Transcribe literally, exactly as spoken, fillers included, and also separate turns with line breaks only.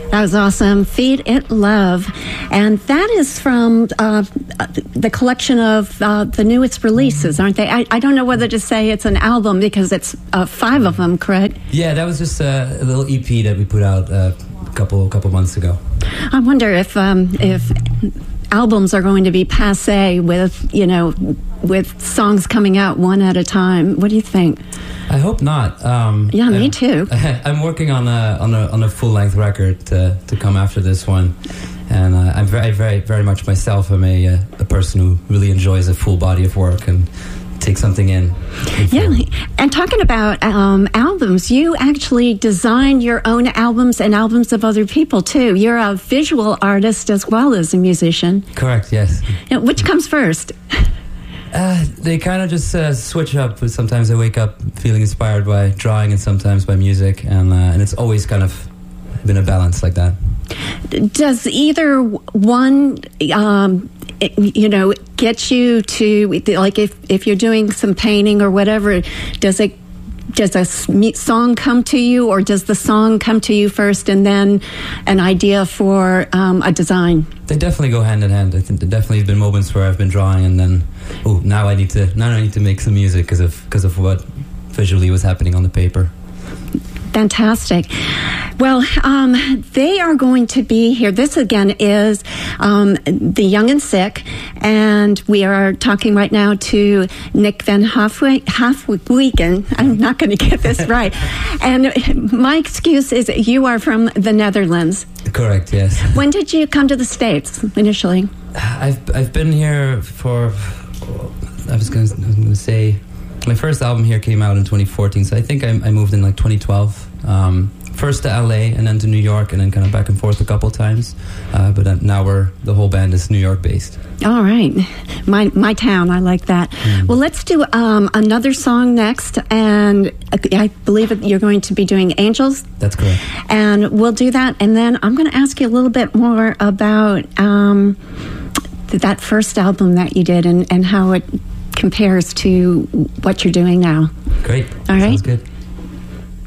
That was awesome. Feed It Love. And that is from uh, the collection of uh, the newest releases, aren't they? I, I don't know whether to say it's an album because it's uh, five of them, correct?
Yeah, that was just a, a little E P that we put out uh, a couple couple months ago.
I wonder if um, if albums are going to be passé with, you know, with songs coming out one at a time. What do you think?
I hope not. Um,
yeah, me
I,
too.
I, I'm working on a on a on a full length record to, to come after this one, and uh, I'm very very very much myself. I'm a uh, a person who really enjoys a full body of work and take something in. in
yeah, and talking about um, albums, you actually design your own albums and albums of other people too. You're a visual artist as well as a musician.
Correct. Yes.
Now, which comes first?
Uh, they kind of just uh, switch up. Sometimes I wake up feeling inspired by drawing and sometimes by music, and uh, and it's always kind of been a balance like that.
Does either one, um, you know, get you to, like if, if you're doing some painting or whatever, does it does a song come to you, or does the song come to you first and then an idea for um, a design?
They definitely go hand in hand. I think there definitely have been moments where I've been drawing and then, oh, now I need to now I need to make some music because of because of what visually was happening on the paper.
Fantastic. Well, um, they are going to be here. This, again, is um, The Young and Sick, and we are talking right now to Nick Van Halfwegen. I'm not going to get this right. And my excuse is you are from the Netherlands.
Correct, yes.
When did you come to the States initially?
I've I've been here for, I was going to say, my first album here came out in twenty fourteen, so I think I, I moved in like twenty twelve. Um, first to L A and then to New York, and then kind of back and forth a couple times. Uh, but now we're the whole band is New York based.
All right, my my town. I like that. Mm. Well, let's do um, another song next, and I believe you're going to be doing Angels.
That's correct.
And we'll do that, and then I'm going to ask you a little bit more about um, that first album that you did and, and how it compares to what you're doing now.
Great.
All right.
Sounds good.